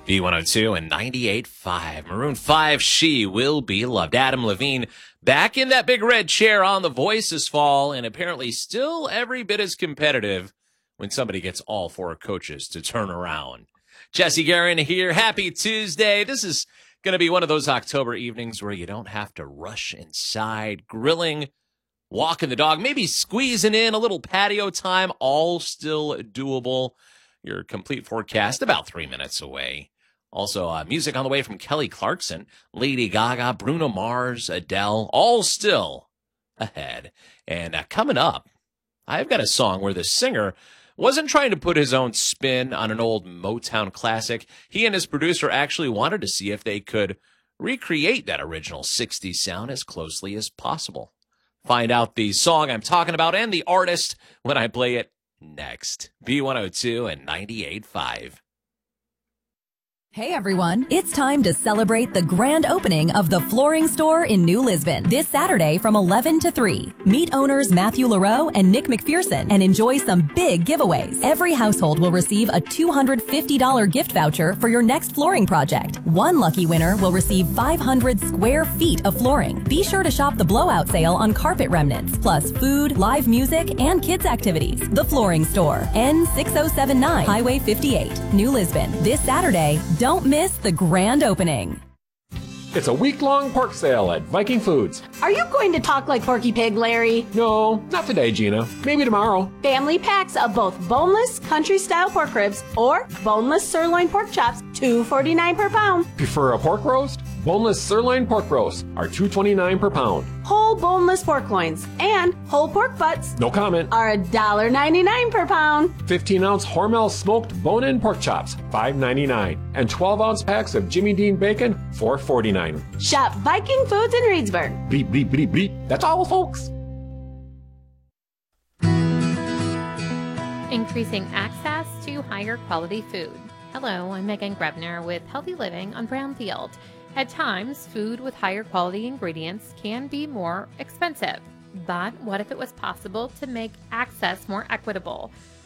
B102 and 98.5. Maroon 5, She Will Be Loved. Adam Levine back in that big red chair on The Voice this fall, and apparently still every bit as competitive when somebody gets all four coaches to turn around. Jesse Guerin here. Happy Tuesday. This is going to be one of those October evenings where you don't have to rush inside, grilling, walking the dog, maybe squeezing in a little patio time, all still doable. Your complete forecast about 3 minutes away. Also, music on the way from Kelly Clarkson, Lady Gaga, Bruno Mars, Adele, all still ahead. And coming up, I've got a song where the singer wasn't trying to put his own spin on an old Motown classic. He and his producer actually wanted to see if they could recreate that original 60s sound as closely as possible. Find out the song I'm talking about and the artist when I play it next. B102 and 98.5. Hey everyone, it's time to celebrate the grand opening of the Flooring Store in New Lisbon this Saturday from 11 to 3. Meet owners Matthew LaRoe and Nick McPherson and enjoy some big giveaways. Every household will receive a $250 gift voucher for your next flooring project. One lucky winner will receive 500 square feet of flooring. Be sure to shop the blowout sale on carpet remnants, plus food, live music, and kids activities. The Flooring Store, N6079, Highway 58, New Lisbon, this Saturday. Don't miss the grand opening. It's a week-long pork sale at Viking Foods. Are you going to talk like Porky Pig, Larry? No, not today, Gina. Maybe tomorrow. Family packs of both boneless country-style pork ribs or boneless sirloin pork chops, $2.49 per pound. Prefer a pork roast? Boneless sirloin pork roasts are $2.29 per pound. Whole boneless pork loins and whole pork butts No comment. are $1.99 per pound. 15-ounce Hormel smoked bone-in pork chops, $5.99. And 12-ounce packs of Jimmy Dean bacon, $4.49. Shop Viking Foods in Reedsburg. Bleep, bleep, bleep, bleep. That's all, folks. Increasing access to higher quality food. Hello, I'm Megan Grebner with Healthy Living on Brownfield. At times, food with higher quality ingredients can be more expensive. But what if it was possible to make access more equitable?